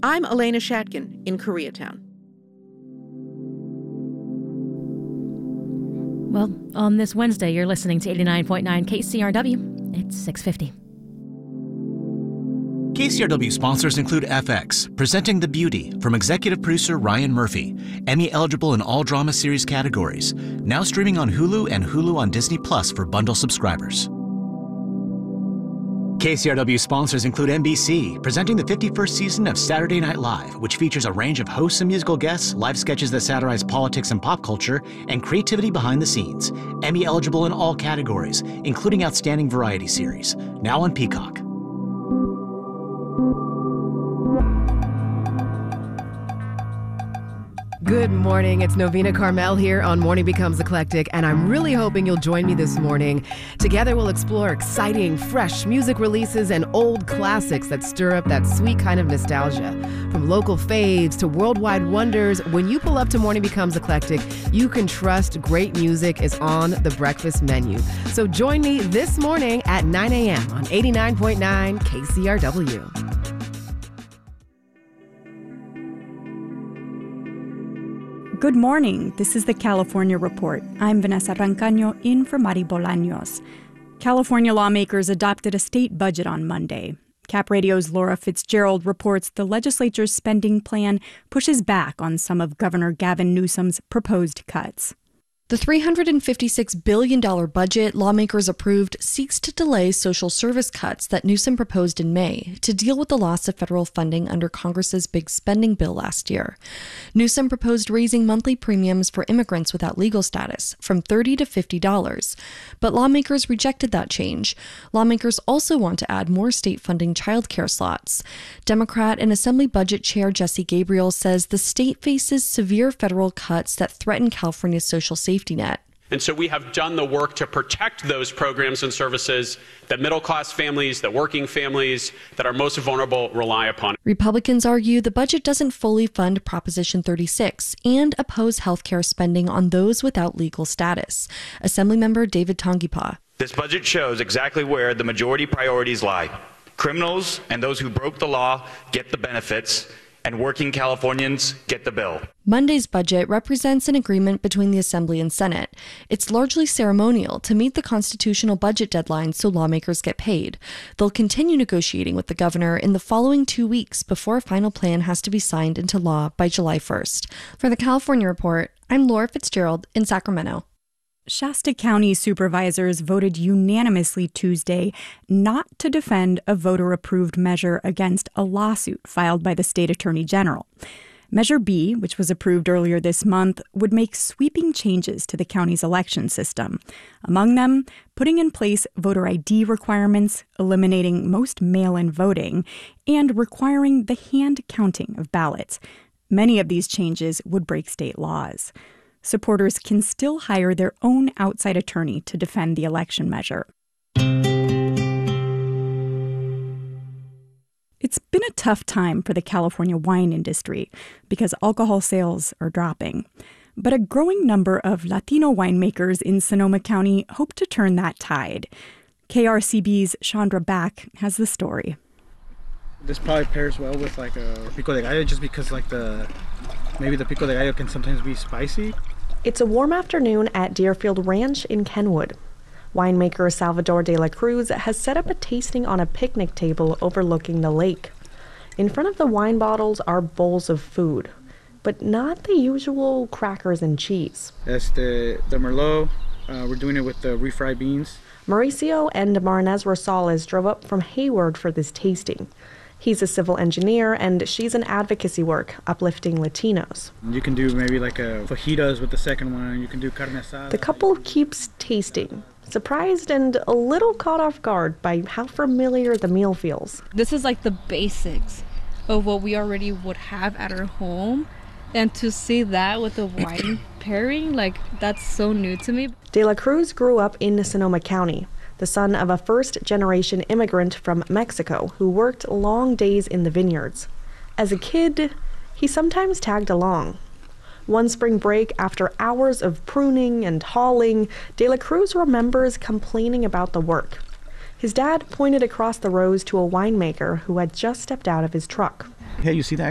I'm Elena Shatkin in Koreatown. Well, on this Wednesday, you're listening to 89.9 KCRW. It's 6:50. KCRW sponsors include FX, Presenting the Beauty, from executive producer Ryan Murphy, Emmy eligible in all drama series categories, now streaming on Hulu and Hulu on Disney Plus for bundle subscribers. KCRW sponsors include NBC, presenting the 51st season of Saturday Night Live, which features a range of hosts and musical guests, live sketches that satirize politics and pop culture, and creativity behind the scenes. Emmy eligible in all categories, including Outstanding Variety Series, now on Peacock. Good morning. It's Novena Carmel here on Morning Becomes Eclectic, and I'm really hoping you'll join me this morning. Together, we'll explore exciting, fresh music releases and old classics that stir up that sweet kind of nostalgia. From local faves to worldwide wonders, when you pull up to Morning Becomes Eclectic, you can trust great music is on the breakfast menu. So join me this morning at 9 a.m. on 89.9 KCRW. Good morning. This is the California Report. I'm Vanessa Rancaño in for Mari Bolaños. California lawmakers adopted a state budget on Monday. Cap Radio's Laura Fitzgerald reports the legislature's spending plan pushes back on some of Governor Gavin Newsom's proposed cuts. The $356 billion budget lawmakers approved seeks to delay social service cuts that Newsom proposed in May to deal with the loss of federal funding under Congress's big spending bill last year. Newsom proposed raising monthly premiums for immigrants without legal status from $30 to $50, but lawmakers rejected that change. Lawmakers also want to add more state funding childcare slots. Democrat and Assembly Budget Chair Jesse Gabriel says the state faces severe federal cuts that threaten California's social safety net. And so we have done the work to protect those programs and services that middle-class families, that working families, that are most vulnerable rely upon. Republicans argue the budget doesn't fully fund Proposition 36 and oppose health care spending on those without legal status. Assemblymember David Tongipa. This budget shows exactly where the majority priorities lie. Criminals and those who broke the law get the benefits, and working Californians get the bill. Monday's budget represents an agreement between the Assembly and Senate. It's largely ceremonial to meet the constitutional budget deadline so lawmakers get paid. They'll continue negotiating with the governor in the following 2 weeks before a final plan has to be signed into law by July 1st. For the California Report, I'm Laura Fitzgerald in Sacramento. Shasta County supervisors voted unanimously Tuesday not to defend a voter-approved measure against a lawsuit filed by the state attorney general. Measure B, which was approved earlier this month, would make sweeping changes to the county's election system. Among them, putting in place voter ID requirements, eliminating most mail-in voting, and requiring the hand counting of ballots. Many of these changes would break state laws. Supporters can still hire their own outside attorney to defend the election measure. It's been a tough time for the California wine industry because alcohol sales are dropping. But a growing number of Latino winemakers in Sonoma County hope to turn that tide. KRCB's Chandra Back has the story. This probably pairs well with like a pico de gallo just because like maybe the pico de gallo can sometimes be spicy. It's a warm afternoon at Deerfield Ranch in Kenwood. Winemaker Salvador de la Cruz has set up a tasting on a picnic table overlooking the lake. In front of the wine bottles are bowls of food, but not the usual crackers and cheese. That's the Merlot. We're doing it with the refried beans. Mauricio and Marinez Rosales drove up from Hayward for this tasting. He's a civil engineer, and she's in advocacy work, uplifting Latinos. You can do maybe like a fajitas with the second one. You can do carne asada. The couple keeps tasting, surprised and a little caught off guard by how familiar the meal feels. This is like the basics of what we already would have at our home. And to see that with the wine pairing, like, that's so new to me. De la Cruz grew up in Sonoma County, the son of a first-generation immigrant from Mexico who worked long days in the vineyards. As a kid, he sometimes tagged along. One spring break, after hours of pruning and hauling, De la Cruz remembers complaining about the work. His dad pointed across the rows to a winemaker who had just stepped out of his truck. Hey, you see that